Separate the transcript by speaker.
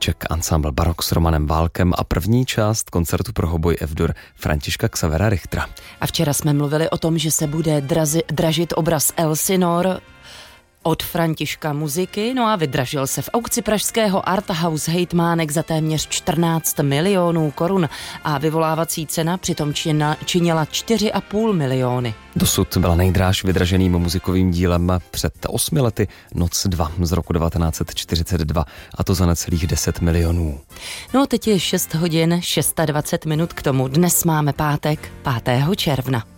Speaker 1: Czech Ensemble Barok s Romanem Válkem a první část koncertu pro hoboj F-dur Františka Xavera Richtera.
Speaker 2: A včera jsme mluvili o tom, že se bude dražit obraz Elsinor od Františka Muziky, no a vydražil se v aukci pražského Arthouse Hejtmánek za téměř 14 milionů korun a vyvolávací cena přitom činila 4,5 miliony.
Speaker 1: Dosud byla nejdráž vydraženým muzikovým dílem před 8 lety Noc 2 z roku 1942 a to za necelých 10 milionů.
Speaker 2: No teď je 6 hodin 26 minut k tomu. Dnes máme pátek 5. června.